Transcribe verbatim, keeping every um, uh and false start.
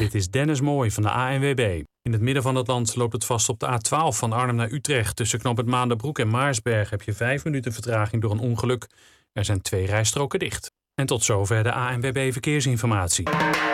Dit is Dennis Mooij van de A N W B. In het midden van het land loopt het vast op de A twaalf van Arnhem naar Utrecht. Tussen knooppunt Maanderbroek en Maarsberg heb je vijf minuten vertraging door een ongeluk. Er zijn twee rijstroken dicht. En tot zover de A N W B Verkeersinformatie.